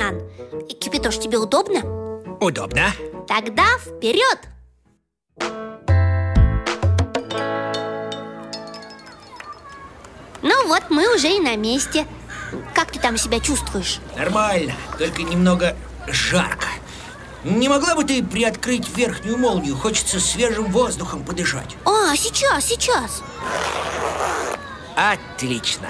банан. Кипятош, тебе удобно? Удобно. Тогда вперед! Ну вот, мы уже и на месте. Как ты там себя чувствуешь? Нормально, только немного жарко. Не могла бы ты приоткрыть верхнюю молнию? Хочется свежим воздухом подышать. Сейчас. Отлично.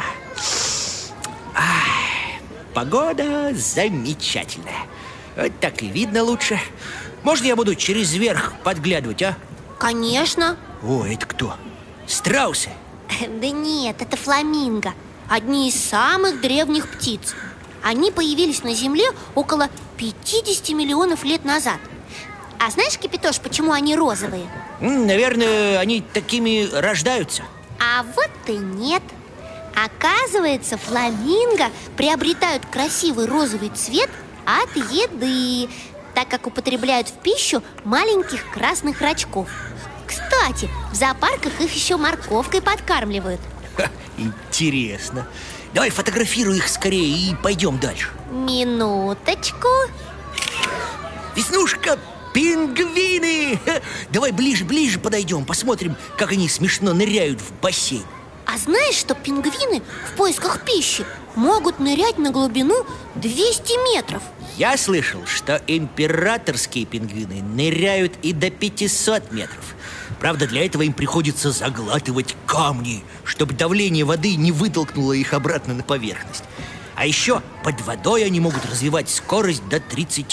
Погода замечательная. Вот так и видно лучше. Можно я буду через верх подглядывать, а? Конечно. О, это кто? Страусы? Да нет, это фламинго. Одни из самых древних птиц. Они появились на Земле около 50 миллионов лет назад. А знаешь, Кипятош, почему они розовые? Наверное, они такими рождаются. А вот и нет. Оказывается, фламинго приобретают красивый розовый цвет от еды, так как употребляют в пищу маленьких красных рачков. Кстати, в зоопарках их еще морковкой подкармливают. Интересно. Давай фотографируй их скорее и пойдем дальше. Минуточку. Веснушка, пингвины! Давай ближе подойдем, посмотрим, как они смешно ныряют в бассейн. А знаешь, что пингвины в поисках пищи могут нырять на глубину 200 метров? Я слышал, что императорские пингвины ныряют и до 500 метров. Правда, для этого им приходится заглатывать камни, чтобы давление воды не вытолкнуло их обратно на поверхность. А еще под водой они могут развивать скорость до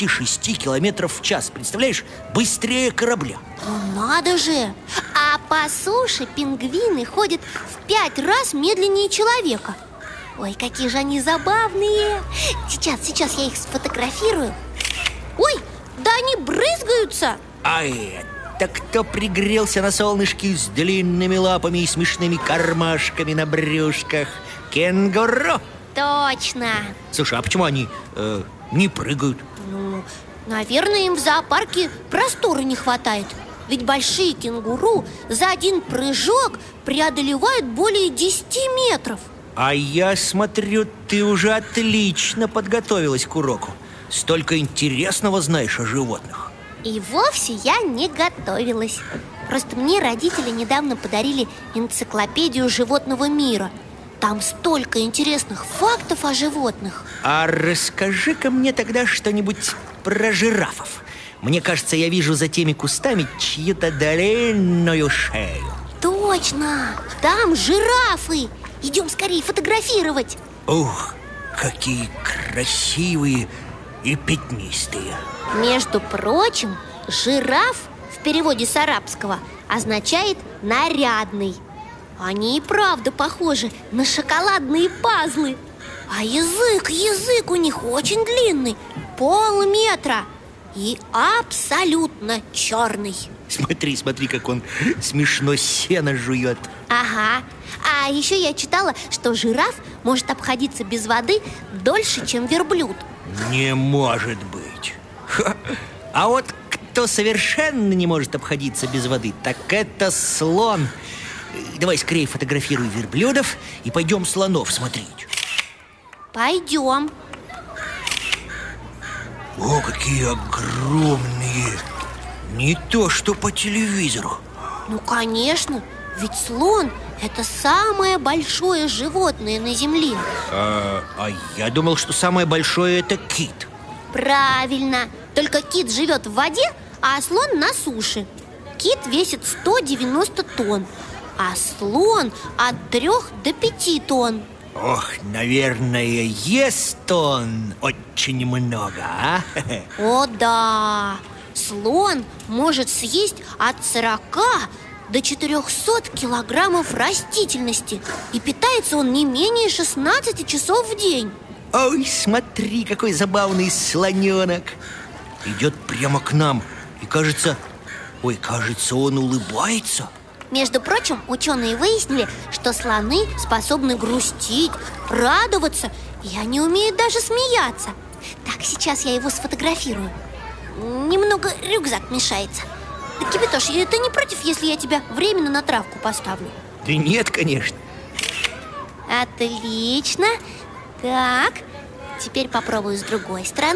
36 километров в час. Представляешь, быстрее корабля. Ну надо же! А по суше пингвины ходят в 5 раз медленнее человека. Ой, какие же они забавные! Сейчас я их сфотографирую. Ой, да они брызгаются! А это кто пригрелся на солнышке с длинными лапами и смешными кармашками на брюшках? Кенгуру! Точно! Слушай, а почему они не прыгают? Ну, наверное, им в зоопарке простора не хватает. Ведь большие кенгуру за один прыжок преодолевают более 10 метров. А я смотрю, ты уже отлично подготовилась к уроку. Столько интересного знаешь о животных. И вовсе я не готовилась. Просто мне родители недавно подарили энциклопедию животного мира. Там столько интересных фактов о животных. А расскажи-ка мне тогда что-нибудь про жирафов. Мне кажется, я вижу за теми кустами чью-то длинную шею. Точно! Там жирафы! Идем скорее фотографировать. Ух, какие красивые и пятнистые. Между прочим, жираф в переводе с арабского означает «нарядный». Они и правда похожи на шоколадные пазлы. А язык у них очень длинный, полметра, и абсолютно черный. Смотри, как он смешно сено жует. Ага. А еще я читала, что жираф может обходиться без воды дольше, чем верблюд. Не может быть. А вот кто совершенно не может обходиться без воды, так это слон. Давай скорее фотографируй верблюдов и пойдем слонов смотреть. Пойдем. О, какие огромные! Не то, что по телевизору. Ну, конечно, ведь слон – это самое большое животное на Земле. А я думал, что самое большое – это кит. Правильно, только кит живет в воде, а слон на суше. Кит весит 190 тонн, а слон от 3 до 5 тонн. Ох, наверное, ест он очень много, а? О да! Слон может съесть от 40 до 400 килограммов растительности. И питается он не менее 16 часов в день. Ой, смотри, какой забавный слоненок. Идет прямо к нам. И кажется, он улыбается. Между прочим, ученые выяснили, что слоны способны грустить, радоваться, и они умеют даже смеяться. Так, сейчас я его сфотографирую. Немного рюкзак мешается. Кипятош, ты не против, если я тебя временно на травку поставлю? Да нет, конечно. Отлично. Так, теперь попробую с другой стороны.